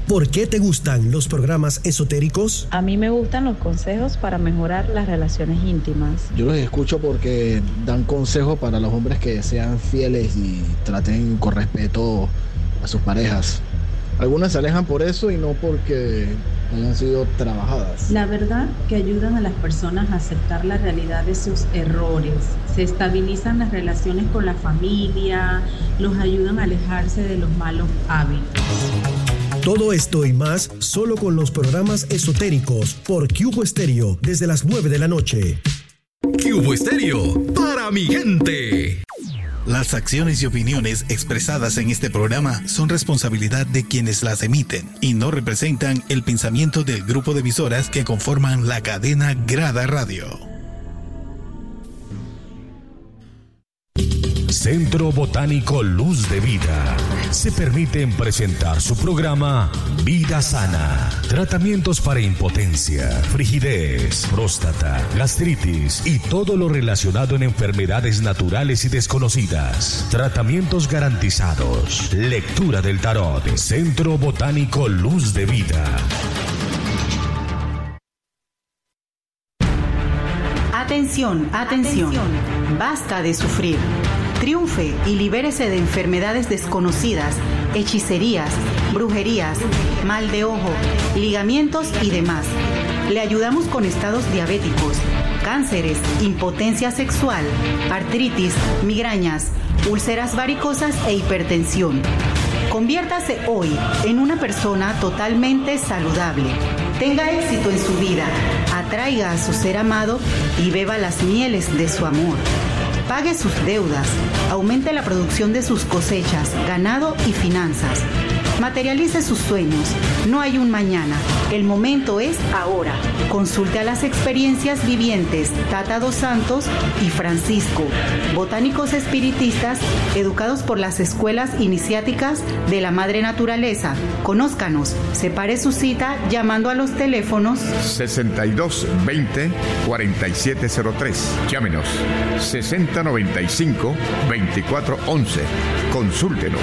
¿Por qué te gustan los programas esotéricos? A mí me gustan los consejos para mejorar las relaciones íntimas. Yo los escucho porque dan consejos para los hombres que sean fieles y traten con respeto a sus parejas. Algunas se alejan por eso y no porque hayan sido trabajadas. La verdad que ayudan a las personas a aceptar la realidad de sus errores. Se estabilizan las relaciones con la familia, los ayudan a alejarse de los malos hábitos. Todo esto y más solo con los programas esotéricos por Cubo Estéreo desde las 9 de la noche. Cubo Estéreo, para mi gente. Las acciones y opiniones expresadas en este programa son responsabilidad de quienes las emiten y no representan el pensamiento del grupo de emisoras que conforman la cadena Grada Radio. Centro Botánico Luz de Vida. Se permiten presentar su programa Vida Sana. Tratamientos para impotencia, frigidez, próstata, gastritis y todo lo relacionado en enfermedades naturales y desconocidas. Tratamientos garantizados. Lectura del tarot. Centro Botánico Luz de Vida. Atención, atención. Basta de sufrir. Triunfe y libérese de enfermedades desconocidas, hechicerías, brujerías, mal de ojo, ligamientos y demás. Le ayudamos con estados diabéticos, cánceres, impotencia sexual, artritis, migrañas, úlceras varicosas e hipertensión. Conviértase hoy en una persona totalmente saludable. Tenga éxito en su vida, atraiga a su ser amado y beba las mieles de su amor. Pague sus deudas, aumente la producción de sus cosechas, ganado y finanzas. Materialice sus sueños. No hay un mañana. El momento es ahora. Consulte a las experiencias vivientes Tata dos Santos y Francisco, botánicos espiritistas educados por las escuelas iniciáticas de la Madre Naturaleza. Conózcanos. Separe su cita llamando a los teléfonos 6220-4703. Llámenos 6095-2411. Consúltenos.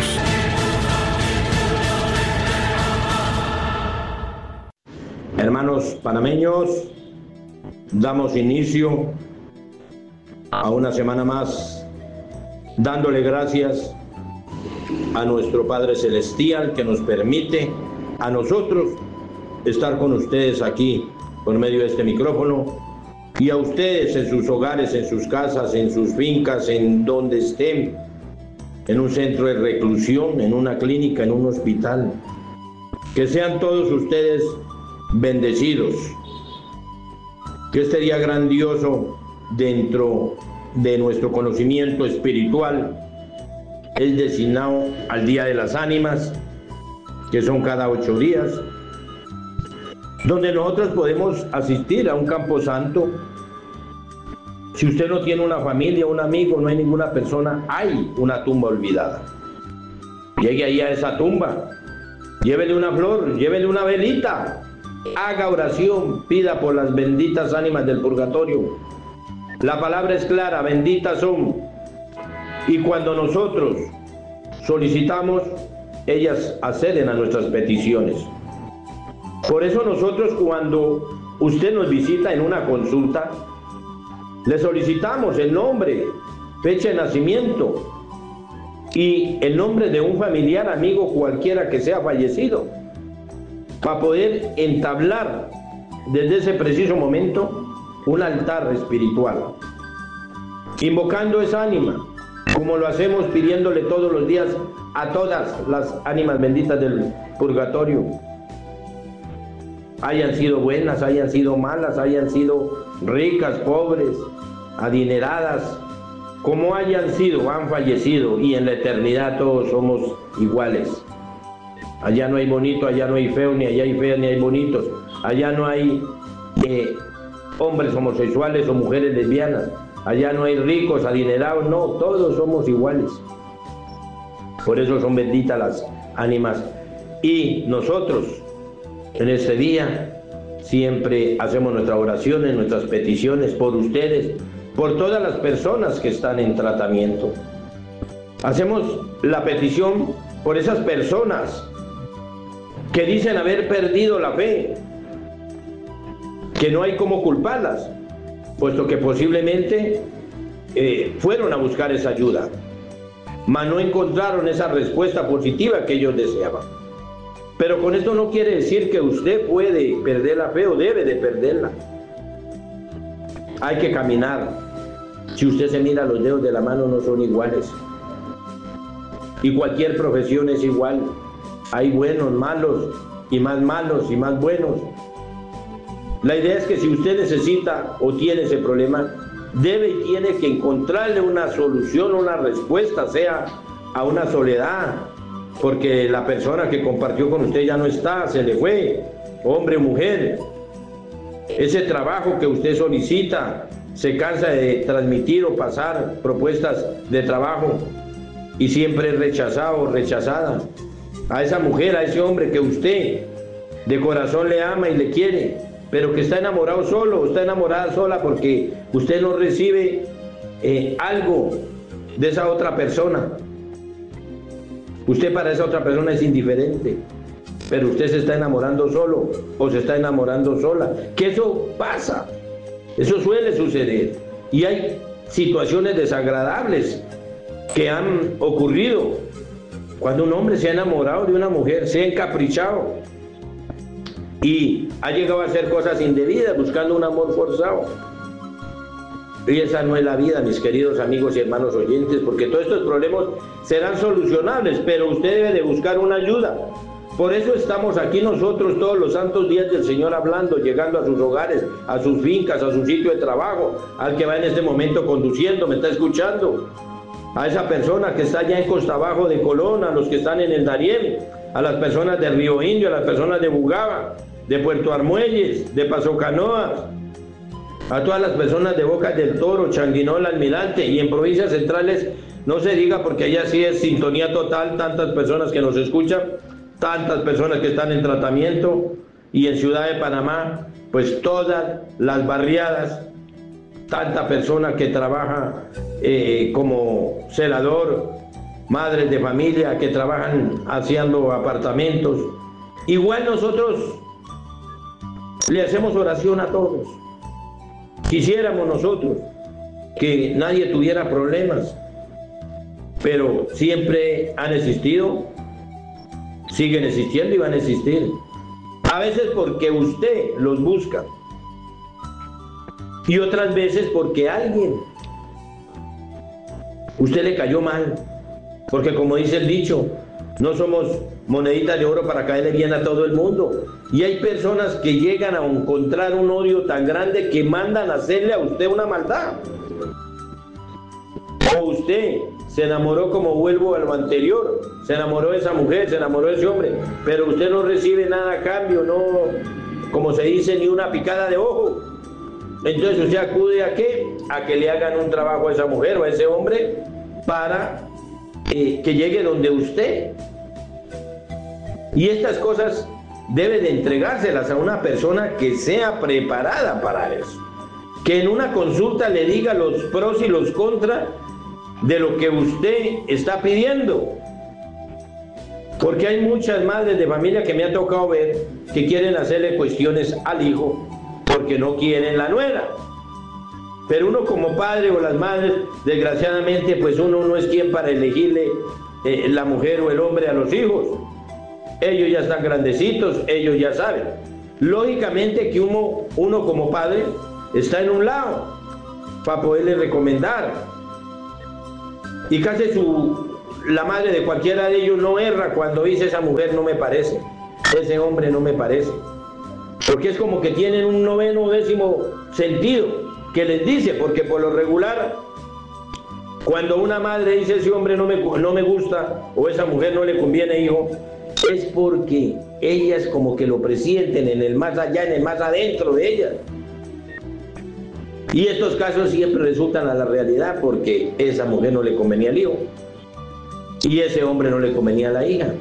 Hermanos panameños, damos inicio a una semana más dándole gracias a nuestro Padre Celestial que nos permite a nosotros estar con ustedes aquí por medio de este micrófono y a ustedes en sus hogares, en sus casas, en sus fincas, en donde estén, en un centro de reclusión, en una clínica, en un hospital. Que sean todos ustedes bendecidos, que este día grandioso dentro de nuestro conocimiento espiritual es destinado al Día de las Ánimas, que son cada 8 días, donde nosotros podemos asistir a un camposanto. Si usted no tiene una familia, un amigo, no hay ninguna persona, hay una tumba olvidada. Llegue ahí a esa tumba, llévele una flor, llévele una velita, haga oración, pida por las benditas ánimas del purgatorio. La palabra es clara, benditas son. Y cuando nosotros solicitamos, ellas acceden a nuestras peticiones. Por eso nosotros, cuando usted nos visita en una consulta, le solicitamos el nombre, fecha de nacimiento y el nombre de un familiar, amigo, cualquiera que sea fallecido, para poder entablar desde ese preciso momento un altar espiritual, invocando esa ánima, como lo hacemos pidiéndole todos los días a todas las ánimas benditas del purgatorio, hayan sido buenas, hayan sido malas, hayan sido ricas, pobres, adineradas, como hayan sido, han fallecido, y en la eternidad todos somos iguales. Allá no hay bonito, allá no hay feo, ni allá hay feos, ni hay bonitos. Allá no hay hombres homosexuales o mujeres lesbianas. Allá no hay ricos, adinerados, no, todos somos iguales. Por eso son benditas las ánimas. Y nosotros, en este día, siempre hacemos nuestras oraciones, nuestras peticiones por ustedes, por todas las personas que están en tratamiento. Hacemos la petición por esas personas que dicen haber perdido la fe, que no hay cómo culparlas, puesto que posiblemente fueron a buscar esa ayuda, mas no encontraron esa respuesta positiva que ellos deseaban. Pero con esto no quiere decir que usted puede perder la fe o debe de perderla. Hay que caminar. Si usted se mira, los dedos de la mano no son iguales. Y cualquier profesión es igual. Hay buenos, malos y más buenos. La idea es que si usted necesita o tiene ese problema, debe y tiene que encontrarle una solución, una respuesta, sea a una soledad, porque la persona que compartió con usted ya no está, se le fue, hombre o mujer. Ese trabajo que usted solicita, se cansa de transmitir o pasar propuestas de trabajo y siempre es rechazado o rechazada. A esa mujer, a ese hombre que usted de corazón le ama y le quiere, pero que está enamorado solo, está enamorada sola porque usted no recibe algo de esa otra persona. Usted para esa otra persona es indiferente, pero usted se está enamorando solo o se está enamorando sola. Que eso pasa, eso suele suceder. Y hay situaciones desagradables que han ocurrido cuando un hombre se ha enamorado de una mujer, se ha encaprichado y ha llegado a hacer cosas indebidas buscando un amor forzado. Y esa no es la vida, mis queridos amigos y hermanos oyentes, porque todos estos problemas serán solucionables, pero usted debe de buscar una ayuda. Por eso estamos aquí nosotros todos los santos días del Señor hablando, llegando a sus hogares, a sus fincas, a su sitio de trabajo, al que va en este momento conduciendo, me está escuchando, a esa persona que está allá en Costa Abajo de Colón, a los que están en el Darién, a las personas de Río Indio, a las personas de Bugaba, de Puerto Armuelles, de Paso Canoas, a todas las personas de Bocas del Toro, Changuinola, Almirante, y en provincias centrales no se diga porque allá sí es sintonía total, tantas personas que nos escuchan, tantas personas que están en tratamiento, y en Ciudad de Panamá, pues todas las barriadas, tanta persona que trabaja como celador, madres de familia que trabajan haciendo apartamentos. Igual nosotros le hacemos oración a todos. Quisiéramos nosotros que nadie tuviera problemas, pero siempre han existido, siguen existiendo y van a existir. A veces porque usted los busca y otras veces porque usted le cayó mal, porque como dice el dicho, no somos moneditas de oro para caerle bien a todo el mundo. Y hay personas que llegan a encontrar un odio tan grande que mandan a hacerle a usted una maldad. O usted se enamoró, como vuelvo a lo anterior, se enamoró de esa mujer, se enamoró de ese hombre, pero usted no recibe nada a cambio, no, como se dice, ni una picada de ojo. Entonces usted acude ¿a qué? A que le hagan un trabajo a esa mujer o a ese hombre para que llegue donde usted. Y estas cosas debe de entregárselas a una persona que sea preparada para eso, que en una consulta le diga los pros y los contras de lo que usted está pidiendo, porque hay muchas madres de familia que me ha tocado ver que quieren hacerle cuestiones al hijo porque no quieren la nuera, pero uno como padre o las madres, desgraciadamente, pues uno no es quien para elegirle la mujer o el hombre a los hijos. Ellos ya están grandecitos, ellos ya saben. Lógicamente que uno como padre está en un lado para poderle recomendar. Y casi la madre de cualquiera de ellos no erra cuando dice esa mujer no me parece, ese hombre no me parece. Porque es como que tienen un noveno o décimo sentido que les dice, porque por lo regular, cuando una madre dice ese hombre no me gusta o esa mujer no le conviene, hijo, es porque ellas como que lo presienten en el más allá, en el más adentro de ellas. Y estos casos siempre resultan a la realidad porque esa mujer no le convenía al hijo y ese hombre no le convenía a la hija.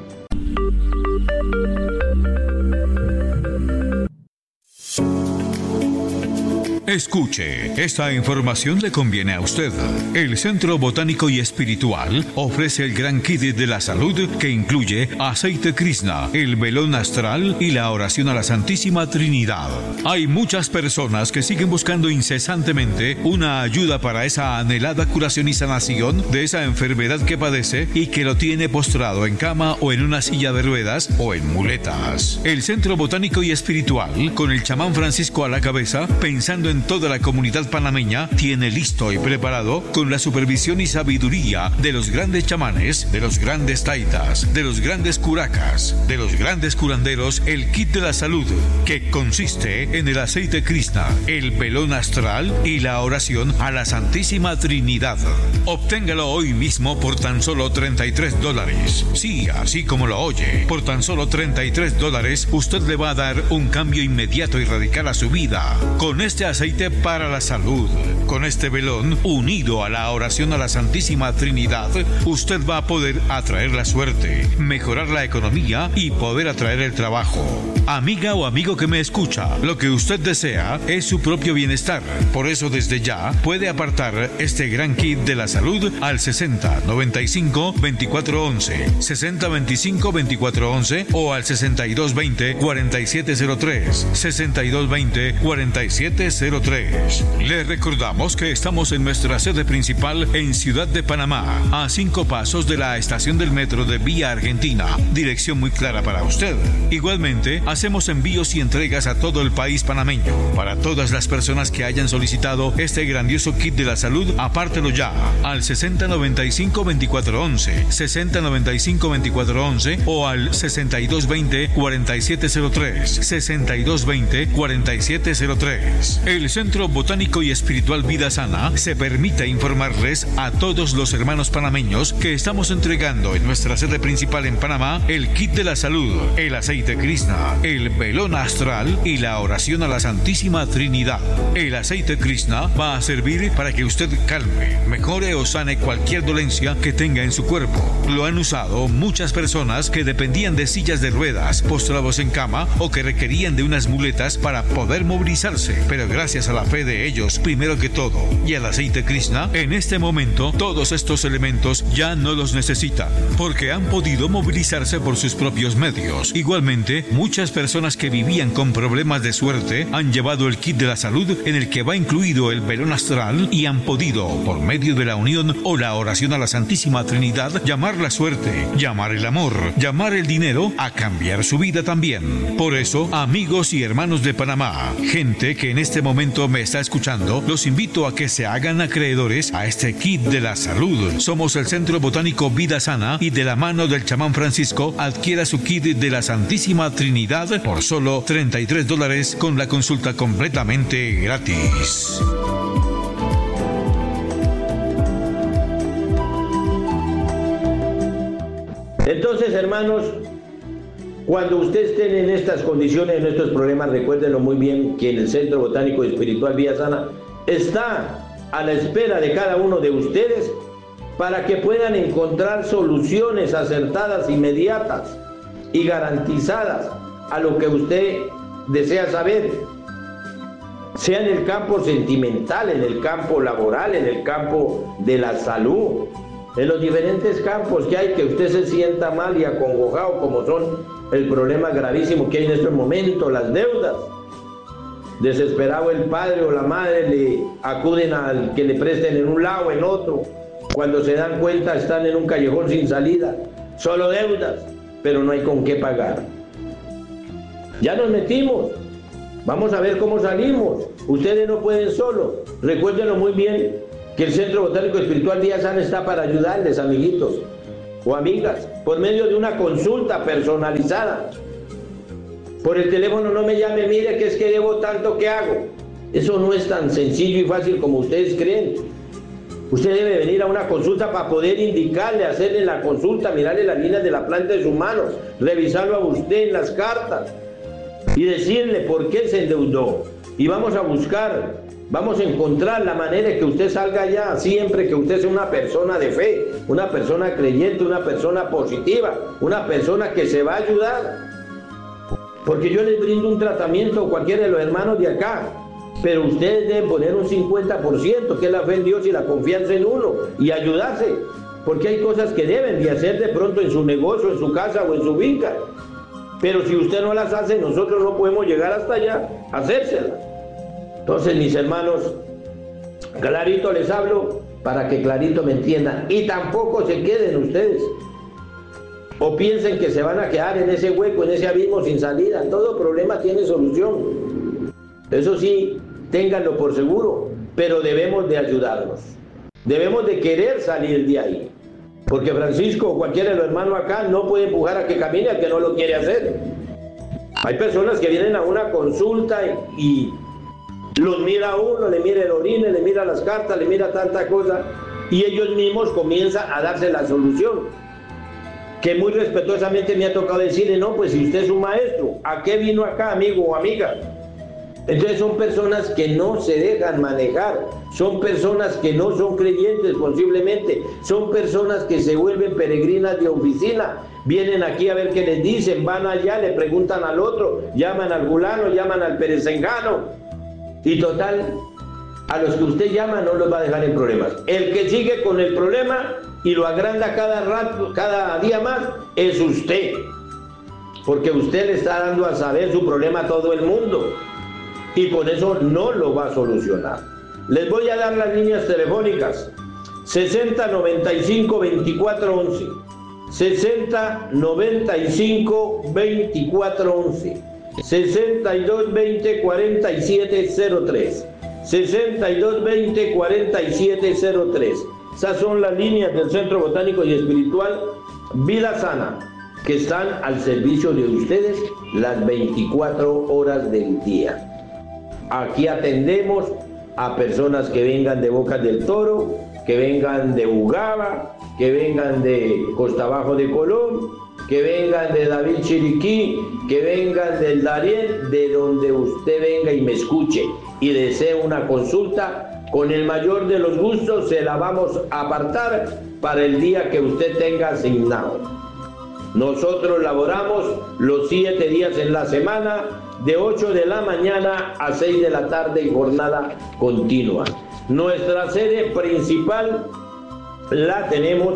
Escuche, esta información le conviene a usted. El Centro Botánico y Espiritual ofrece el gran kit de la salud que incluye aceite Krishna, el velón astral y la oración a la Santísima Trinidad. Hay muchas personas que siguen buscando incesantemente una ayuda para esa anhelada curación y sanación de esa enfermedad que padece y que lo tiene postrado en cama o en una silla de ruedas o en muletas. El Centro Botánico y Espiritual, con el chamán Francisco a la cabeza, pensando en toda la comunidad panameña, tiene listo y preparado, con la supervisión y sabiduría de los grandes chamanes, de los grandes taitas, de los grandes curacas, de los grandes curanderos, el kit de la salud, que consiste en el aceite Krishna, el velón astral y la oración a la Santísima Trinidad. Obténgalo hoy mismo por tan solo $33. Sí, así como lo oye, por tan solo $33 usted le va a dar un cambio inmediato y radical a su vida. Con este aceite para la salud, con este velón unido a la oración a la Santísima Trinidad, usted va a poder atraer la suerte, mejorar la economía y poder atraer el trabajo. Amiga o amigo que me escucha, lo que usted desea es su propio bienestar. Por eso desde ya puede apartar este gran kit de la salud al 60 95 24 11, 60 25 24 11 o al 62 20 4703, 62 20 4703. Le recordamos que estamos en nuestra sede principal en Ciudad de Panamá, a 5 pasos de la estación del metro de Vía Argentina. Dirección muy clara para usted. Igualmente, hacemos envíos y entregas a todo el país panameño. Para todas las personas que hayan solicitado este grandioso kit de la salud, apártelo ya al 60 95 24 11, 60 95 24 11 o al 62 20 4703, 62 20 4703. El Centro Botánico y Espiritual Vida Sana se permite informarles a todos los hermanos panameños que estamos entregando en nuestra sede principal en Panamá el kit de la salud, el aceite Krishna, el velón astral y la oración a la Santísima Trinidad. El aceite Krishna va a servir para que usted calme, mejore o sane cualquier dolencia que tenga en su cuerpo. Lo han usado muchas personas que dependían de sillas de ruedas, postrados en cama o que requerían de unas muletas para poder movilizarse, pero gracias a la fe de ellos primero que todo y al aceite Krishna, en este momento todos estos elementos ya no los necesitan porque han podido movilizarse por sus propios medios. Igualmente, muchas personas que vivían con problemas de suerte han llevado el kit de la salud en el que va incluido el velón astral y han podido, por medio de la unión o la oración a la Santísima Trinidad, llamar la suerte, llamar el amor, llamar el dinero a cambiar su vida también. Por eso, amigos y hermanos de Panamá, gente que en este momento me está escuchando, los invito a que se hagan acreedores a este kit de la salud. Somos el Centro Botánico Vida Sana y de la mano del chamán Francisco adquiera su kit de la Santísima Trinidad por solo $33 con la consulta completamente gratis. Entonces, hermanos, cuando ustedes estén en estas condiciones, en estos problemas, recuérdenlo muy bien que el Centro Botánico y Espiritual Vida Sana está a la espera de cada uno de ustedes para que puedan encontrar soluciones acertadas, inmediatas y garantizadas a lo que usted desea saber, sea en el campo sentimental, en el campo laboral, en el campo de la salud, en los diferentes campos que hay, que usted se sienta mal y acongojado, como son el problema gravísimo que hay en estos momentos, las deudas. Desesperado el padre o la madre le acuden al que le presten en un lado, en otro. Cuando se dan cuenta están en un callejón sin salida, solo deudas, pero no hay con qué pagar. Ya nos metimos, vamos a ver cómo salimos. Ustedes no pueden solos. Recuérdenlo muy bien que el Centro Botánico Espiritual Vida Sana está para ayudarles, amiguitos o amigas, por medio de una consulta personalizada. Por el teléfono no me llame, mire que es que debo tanto, ¿qué hago? Eso no es tan sencillo y fácil como ustedes creen. Usted debe venir a una consulta para poder indicarle, hacerle la consulta, mirarle las líneas de la planta de sus manos, revisarlo a usted en las cartas y decirle por qué se endeudó. Y vamos a buscar, vamos a encontrar la manera de que usted salga allá, siempre que usted sea una persona de fe, una persona creyente, una persona positiva, una persona que se va a ayudar. Porque yo les brindo un tratamiento a cualquiera de los hermanos de acá, pero ustedes deben poner un 50%, que es la fe en Dios y la confianza en uno, y ayudarse, porque hay cosas que deben de hacer de pronto en su negocio, en su casa o en su finca, pero si usted no las hace, nosotros no podemos llegar hasta allá a hacérselas. Entonces, mis hermanos, clarito les hablo para que clarito me entiendan, y tampoco se queden ustedes o piensen que se van a quedar en ese hueco, en ese abismo sin salida. Todo problema tiene solución, eso sí, ténganlo por seguro, pero debemos de ayudarnos, debemos de querer salir de ahí, porque Francisco o cualquiera de los hermanos acá no puede empujar a que camine al que no lo quiere hacer. Hay personas que vienen a una consulta y los mira a uno, le mira el orine, le mira las cartas, le mira tanta cosa, y ellos mismos comienzan a darse la solución, que muy respetuosamente me ha tocado decirle, no, pues si usted es un maestro, ¿a qué vino acá, amigo o amiga? Entonces son personas que no se dejan manejar, son personas que no son creyentes posiblemente, son personas que se vuelven peregrinas de oficina, vienen aquí a ver qué les dicen, van allá, le preguntan al otro, llaman al fulano, llaman al perezengano, y total, a los que usted llama no los va a dejar en problemas. El que sigue con el problema y lo agranda cada rato, cada día más, es usted, porque usted le está dando a saber su problema a todo el mundo, y con eso no lo va a solucionar. Les voy a dar las líneas telefónicas: 6095-2411, 6095-2411, 6220-4703, 6220-4703. Esas son las líneas del Centro Botánico y Espiritual Vida Sana, que están al servicio de ustedes las 24 horas del día. Aquí atendemos a personas que vengan de Bocas del Toro, que vengan de Ugaba, que vengan de Costa Abajo de Colón, que vengan de David Chiriquí, que vengan del Darién, de donde usted venga y me escuche y desee una consulta, con el mayor de los gustos se la vamos a apartar para el día que usted tenga asignado. Nosotros laboramos los 7 días en la semana, de 8 de la mañana a 6 de la tarde y jornada continua. Nuestra sede principal la tenemos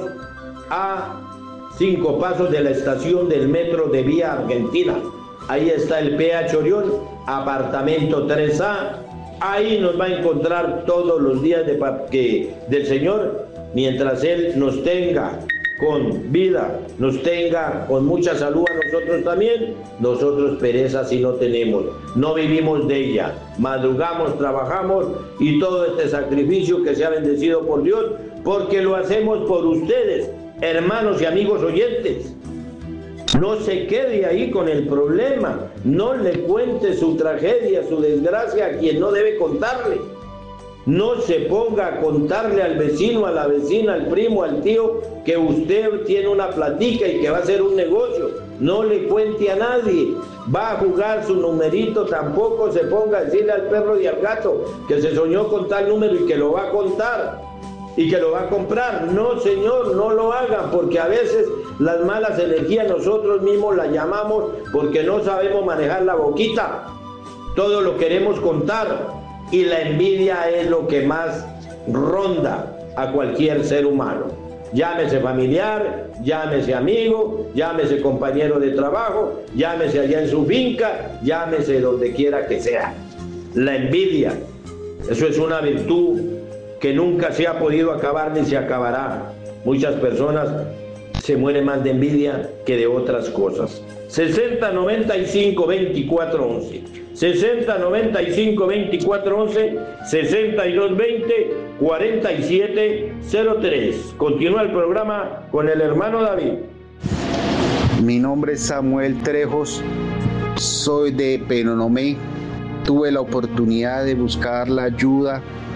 a 5 pasos de la estación del metro de Vía Argentina. Ahí está el PH Orión, apartamento 3A. Ahí nos va a encontrar todos los días del Señor, mientras Él nos tenga con vida, nos tenga con mucha salud a nosotros también. Nosotros pereza si no tenemos, no vivimos de ella, madrugamos, trabajamos, y todo este sacrificio que sea bendecido por Dios, porque lo hacemos por ustedes, hermanos y amigos oyentes. No se quede ahí con el problema, no le cuente su tragedia, su desgracia a quien no debe contarle. No se ponga a contarle al vecino, a la vecina, al primo, al tío, que usted tiene una platica y que va a hacer un negocio. No le cuente a nadie. Va a jugar su numerito, tampoco se ponga a decirle al perro y al gato que se soñó con tal número y que lo va a contar y que lo va a comprar. No, señor, no lo hagan, porque a veces las malas energías nosotros mismos las llamamos porque no sabemos manejar la boquita. Todo lo queremos contar. Y la envidia es lo que más ronda a cualquier ser humano. Llámese familiar, llámese amigo, llámese compañero de trabajo, llámese allá en su finca, llámese donde quiera que sea. La envidia, eso es una virtud que nunca se ha podido acabar ni se acabará. Muchas personas se mueren más de envidia que de otras cosas. 6095-2411, 6095-2411, 6220-4703. Continúa el programa con el hermano David. Mi nombre es Samuel Trejos, soy de Penonomé. Tuve la oportunidad de buscar la ayuda.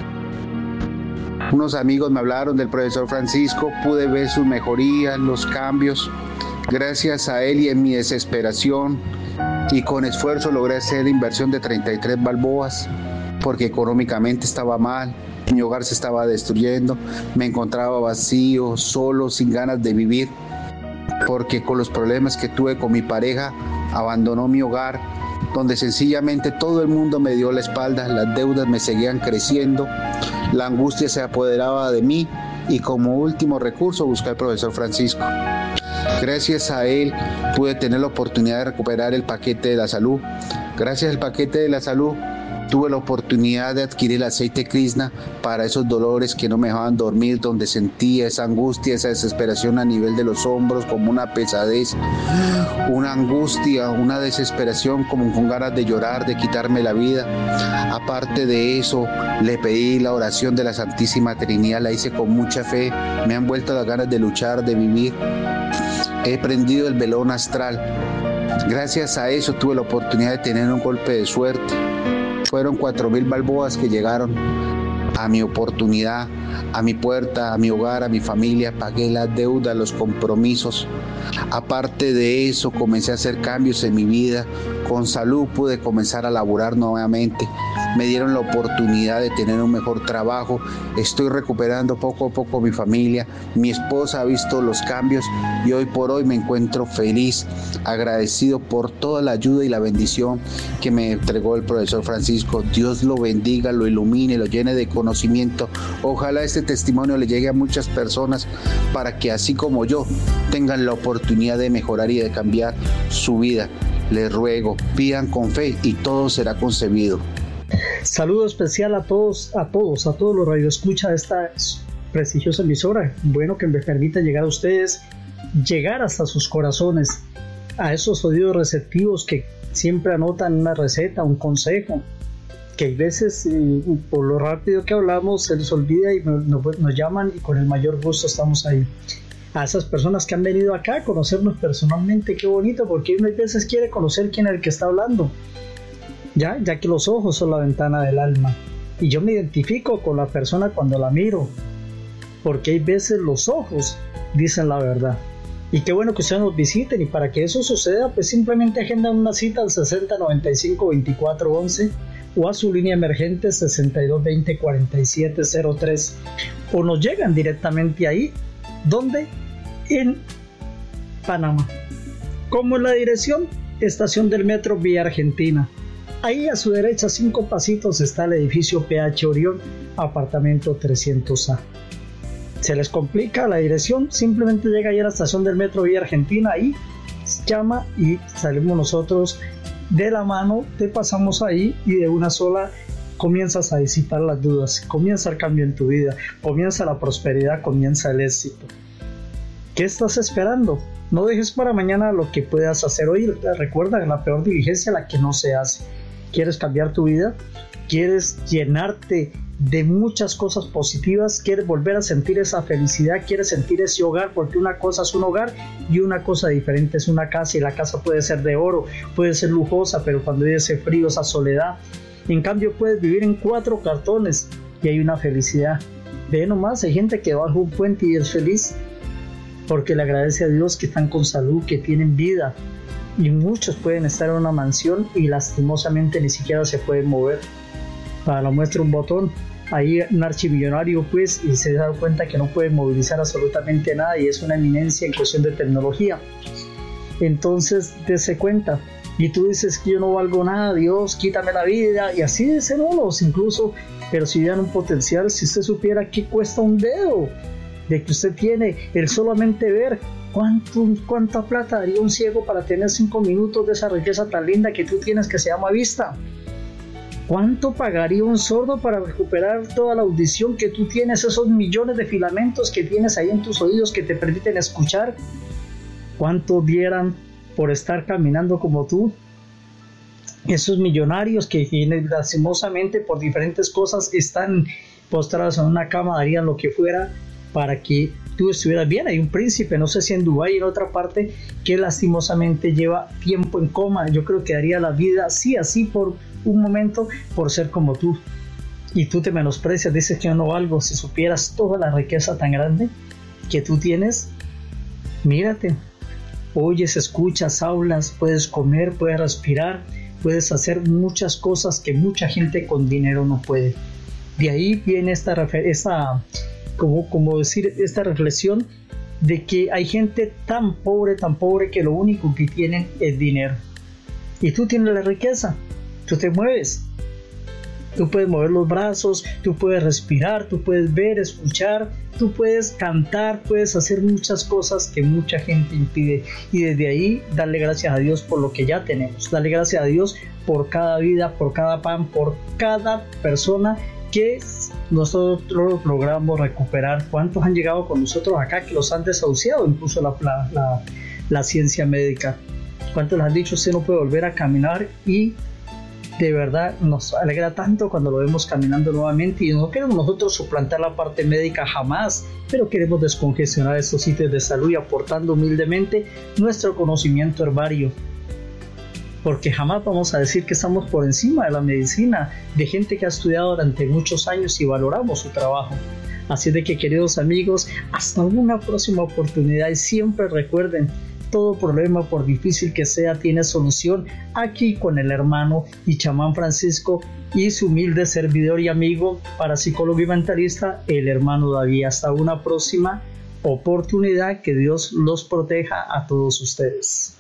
Unos amigos me hablaron del profesor Francisco, pude ver sus mejorías, los cambios. Gracias a él y en mi desesperación y con esfuerzo logré hacer la inversión de 33 balboas, porque económicamente estaba mal, mi hogar se estaba destruyendo, me encontraba vacío, solo, sin ganas de vivir, porque con los problemas que tuve con mi pareja, abandonó mi hogar donde sencillamente todo el mundo me dio la espalda, las deudas me seguían creciendo, la angustia se apoderaba de mí y como último recurso busqué al profesor Francisco. Gracias a él pude tener la oportunidad de recuperar el paquete de la salud. Gracias al paquete de la salud tuve la oportunidad de adquirir el aceite Krishna para esos dolores que no me dejaban dormir, donde sentía esa angustia, esa desesperación a nivel de los hombros, como una pesadez, una angustia, una desesperación, como con ganas de llorar, de quitarme la vida. Aparte de eso, le pedí la oración de la Santísima Trinidad, la hice con mucha fe, me han vuelto las ganas de luchar, de vivir. He prendido el velón astral. Gracias a eso tuve la oportunidad de tener un golpe de suerte. Fueron 4,000 balboas que llegaron a mi oportunidad, a mi puerta, a mi hogar, a mi familia. Pagué las deudas, los compromisos. Aparte de eso, comencé a hacer cambios en mi vida. Con salud pude comenzar a laborar nuevamente. Me dieron la oportunidad de tener un mejor trabajo. Estoy recuperando poco a poco mi familia. Mi esposa ha visto los cambios y hoy por hoy me encuentro feliz, agradecido por toda la ayuda y la bendición que me entregó el profesor Francisco. Dios lo bendiga, lo ilumine, lo llene de conocimiento. Ojalá este testimonio le llegue a muchas personas para que así como yo tengan la oportunidad de mejorar y de cambiar su vida. Les ruego, pidan con fe y todo será concebido. Saludo especial a todos los radioescuchas de esta prestigiosa emisora. Bueno, que me permita llegar a ustedes, llegar hasta sus corazones, a esos oídos receptivos que siempre anotan una receta, un consejo, que hay veces por lo rápido que hablamos se les olvida y nos llaman y con el mayor gusto estamos ahí. A esas personas que han venido acá a conocernos personalmente, qué bonito, porque uno a veces quiere conocer quién es el que está hablando, ya que los ojos son la ventana del alma, y yo me identifico con la persona cuando la miro, porque hay veces los ojos dicen la verdad. Y qué bueno que ustedes nos visiten, y para que eso suceda, pues simplemente agendan una cita al 6095-2411 o a su línea emergente 6220-4703, o nos llegan directamente ahí, donde en Panamá. ¿Cómo es la dirección? Estación del metro Vía Argentina. Ahí a su derecha, 5 pasitos, está el edificio PH Orión, apartamento 300A. Se les complica la dirección, simplemente llega ahí a la estación del metro Vía Argentina, ahí llama y salimos nosotros de la mano, te pasamos ahí y de una sola comienzas a disipar las dudas, comienza el cambio en tu vida, comienza la prosperidad, comienza el éxito. ¿Qué estás esperando? No dejes para mañana lo que puedas hacer hoy. Recuerda, la peor diligencia la que no se hace. ¿Quieres cambiar tu vida? ¿Quieres llenarte de muchas cosas positivas? ¿Quieres volver a sentir esa felicidad? ¿Quieres sentir ese hogar? Porque una cosa es un hogar y una cosa diferente es una casa, y la casa puede ser de oro, puede ser lujosa, pero cuando hay ese frío, esa soledad, en cambio puedes vivir en 4 cartones y hay una felicidad. Ve nomás, hay gente que baja un puente y es feliz porque le agradece a Dios que están con salud, que tienen vida, y muchos pueden estar en una mansión y lastimosamente ni siquiera se pueden mover. Para la muestra un botón, ahí un archimillonario pues, y se da cuenta que no puede movilizar absolutamente nada y es una eminencia en cuestión de tecnología. Entonces dése cuenta, y tú dices que yo no valgo nada, Dios, quítame la vida, y así dicen unos incluso, pero si vean un potencial, si usted supiera qué cuesta un dedo de que usted tiene, el solamente ver cuánta plata daría un ciego para tener 5 minutos de esa riqueza tan linda que tú tienes, que se llama vista. ¿Cuánto pagaría un sordo para recuperar toda la audición que tú tienes, esos millones de filamentos que tienes ahí en tus oídos que te permiten escuchar? ¿Cuánto dieran por estar caminando como tú? Esos millonarios que lastimosamente por diferentes cosas están postrados en una cama, darían lo que fuera para que tú estuvieras bien. Hay un príncipe, no sé si en Dubái, en otra parte, que lastimosamente lleva tiempo en coma. Yo creo que daría la vida, sí, así por un momento, por ser como tú. Y tú te menosprecias, dices que yo no valgo. Si supieras toda la riqueza tan grande que tú tienes, mírate, oyes, escuchas, hablas, puedes comer, puedes respirar, puedes hacer muchas cosas que mucha gente con dinero no puede. De ahí viene esta reflexión de que hay gente tan pobre que lo único que tienen es dinero. Y tú tienes la riqueza, tú te mueves. Tú puedes mover los brazos, tú puedes respirar, tú puedes ver, escuchar, tú puedes cantar, puedes hacer muchas cosas que mucha gente impide. Y desde ahí, darle gracias a Dios por lo que ya tenemos. Darle gracias a Dios por cada vida, por cada pan, por cada persona que nosotros logramos recuperar. ¿Cuántos han llegado con nosotros acá que los han desahuciado? Incluso la ciencia médica. ¿Cuántos les han dicho usted no puede volver a caminar? Y de verdad nos alegra tanto cuando lo vemos caminando nuevamente, y no queremos nosotros suplantar la parte médica jamás, pero queremos descongestionar estos sitios de salud y aportando humildemente nuestro conocimiento herbario, porque jamás vamos a decir que estamos por encima de la medicina, de gente que ha estudiado durante muchos años y valoramos su trabajo. Así de que, queridos amigos, hasta una próxima oportunidad, y siempre recuerden, todo problema, por difícil que sea, tiene solución aquí con el hermano y chamán Francisco y su humilde servidor y amigo, parapsicólogo y mentalista, el hermano David. Hasta una próxima oportunidad, que Dios los proteja a todos ustedes.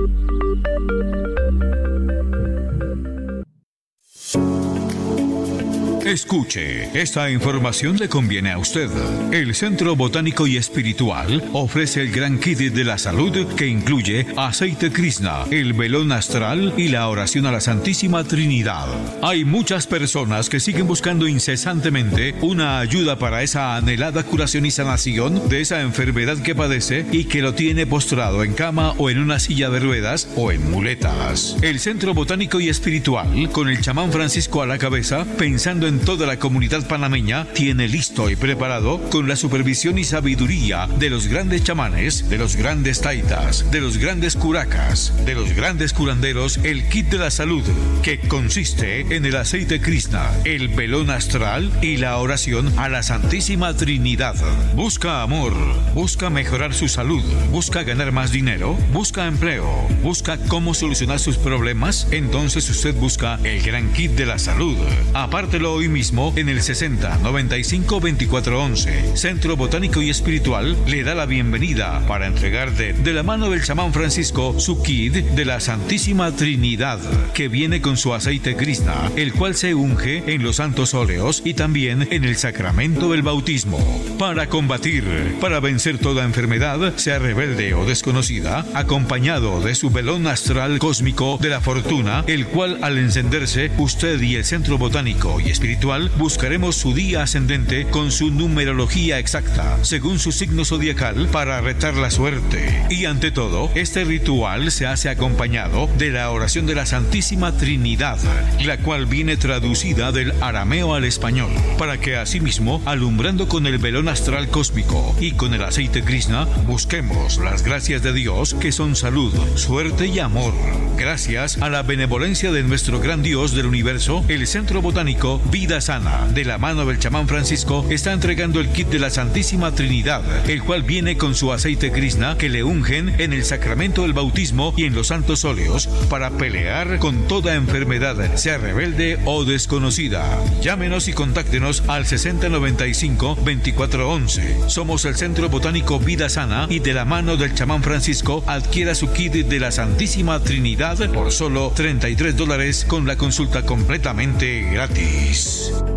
Escuche, esta información le conviene a usted. El Centro Botánico y Espiritual ofrece el gran kit de la salud que incluye aceite Krishna, el velón astral y la oración a la Santísima Trinidad. Hay muchas personas que siguen buscando incesantemente una ayuda para esa anhelada curación y sanación de esa enfermedad que padece y que lo tiene postrado en cama o en una silla de ruedas o en muletas. El Centro Botánico y Espiritual, con el chamán Francisco a la cabeza, pensando en toda la comunidad panameña, tiene listo y preparado, con la supervisión y sabiduría de los grandes chamanes, de los grandes taitas, de los grandes curacas, de los grandes curanderos, el kit de la salud, que consiste en el aceite Krishna, el velón astral y la oración a la Santísima Trinidad. Busca amor, busca mejorar su salud, busca ganar más dinero, busca empleo, busca cómo solucionar sus problemas. Entonces usted busca el gran kit de la salud. Apártelo hoy mismo en el 60 95 24 11. Centro Botánico y Espiritual le da la bienvenida para entregar de la mano del chamán Francisco su kit de la Santísima Trinidad, que viene con su aceite Krishna, el cual se unge en los santos óleos y también en el sacramento del bautismo. Para combatir, para vencer toda enfermedad, sea rebelde o desconocida, acompañado de su velón astral cósmico de la fortuna, el cual al encenderse, usted y el Centro Botánico y Espiritual buscaremos su día ascendente con su numerología exacta, según su signo zodiacal, para retar la suerte. Y ante todo, este ritual se hace acompañado de la oración de la Santísima Trinidad, la cual viene traducida del arameo al español, para que asimismo, alumbrando con el velón astral cósmico y con el aceite Krishna, busquemos las gracias de Dios, que son salud, suerte y amor. Gracias a la benevolencia de nuestro gran Dios del universo, el Centro Botánico Vida Sana, de la mano del chamán Francisco, está entregando el kit de la Santísima Trinidad, el cual viene con su aceite Krishna, que le ungen en el sacramento del bautismo y en los santos óleos, para pelear con toda enfermedad, sea rebelde o desconocida. Llámenos y contáctenos al 60 95 24 11. Somos el Centro Botánico Vida Sana, y de la mano del chamán Francisco adquiera su kit de la Santísima Trinidad por solo $33 con la consulta completamente gratis.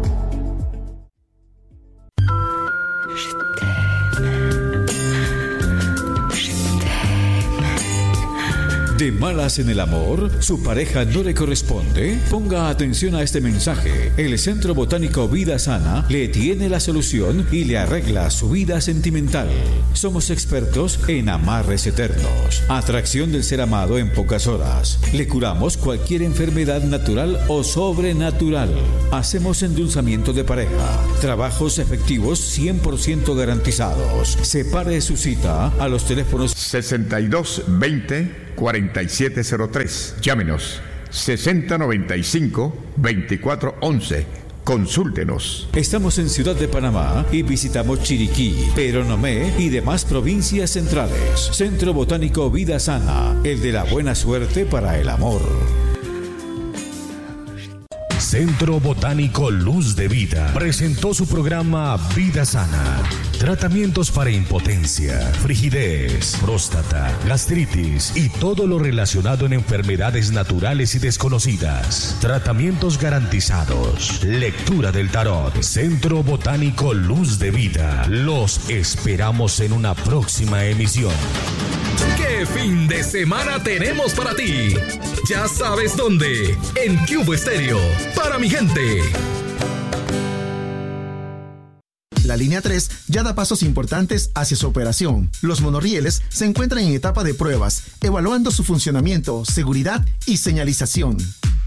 ¿De malas en el amor? ¿Su pareja no le corresponde? Ponga atención a este mensaje. El Centro Botánico Vida Sana le tiene la solución y le arregla su vida sentimental. Somos expertos en amarres eternos, atracción del ser amado en pocas horas. Le curamos cualquier enfermedad natural o sobrenatural. Hacemos endulzamiento de pareja, trabajos efectivos 100% garantizados. Separe su cita a los teléfonos 6220 4703. Llámenos 6095-2411. Consúltenos. Estamos en Ciudad de Panamá y visitamos Chiriquí, Peronomé y demás provincias centrales. Centro Botánico Vida Sana, el de la buena suerte para el amor. Centro Botánico Luz de Vida presentó su programa Vida Sana, Tratamientos para impotencia, frigidez, próstata, gastritis y todo lo relacionado en enfermedades naturales y desconocidas. Tratamientos garantizados. Lectura del tarot. Centro Botánico Luz de Vida. Los esperamos en una próxima emisión. ¿Qué fin de semana tenemos para ti? Ya sabes dónde. En Cubo Estéreo. Para mi gente. La línea 3 ya da pasos importantes hacia su operación. Los monorrieles se encuentran en etapa de pruebas, evaluando su funcionamiento, seguridad y señalización.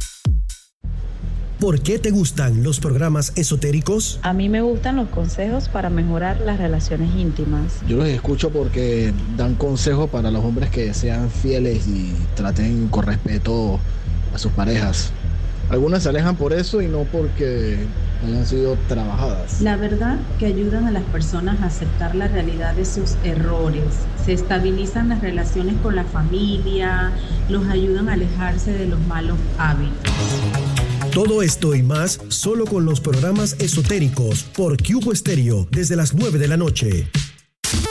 ¿Por qué te gustan los programas esotéricos? A mí me gustan los consejos para mejorar las relaciones íntimas. Yo los escucho porque dan consejos para los hombres que sean fieles y traten con respeto a sus parejas. Algunas se alejan por eso y no porque hayan sido trabajadas. La verdad que ayudan a las personas a aceptar la realidad de sus errores. Se estabilizan las relaciones con la familia, los ayudan a alejarse de los malos hábitos. Todo esto y más solo con los programas esotéricos por Cubo Estéreo desde las 9 de la noche.